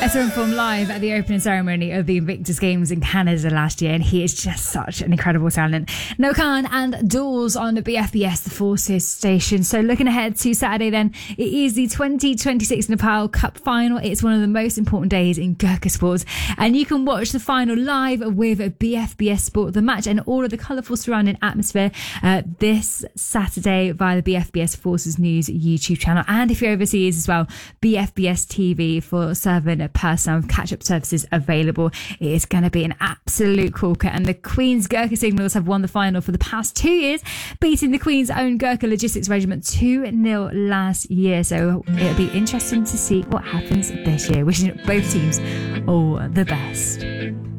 saw him perform live at the opening ceremony of the Invictus Games in Canada last year, and he is just such an incredible talent. Noah Kahan and Dawes on BFBS, the Forces station. So looking ahead to Saturday then, it is the 2026 Nepal Cup final. It's one of the most important days in Gurkha sports, and you can watch the final live with BFBS Sport, the match and all of the colourful surrounding atmosphere this Saturday via the BFBS Forces News YouTube channel. And if you're overseas as well, BFBS TV for serving personnel catch-up services available. It is going to be an absolute corker, and the Queen's Gurkha Signals have won the final for the past 2 years, beating the Queen's own Gurkha Logistics Regiment 2-0 last year. So it'll be interesting to see what happens this year. Wishing both teams all the best.